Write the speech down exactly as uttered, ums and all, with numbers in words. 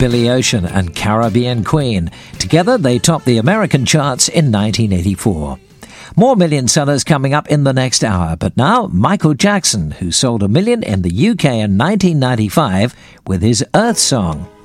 Billy Ocean and Caribbean Queen. Together, they topped the American charts in nineteen eighty-four. More million sellers coming up in the next hour, but now Michael Jackson, who sold a million in the U K in nineteen ninety-five with his Earth Song.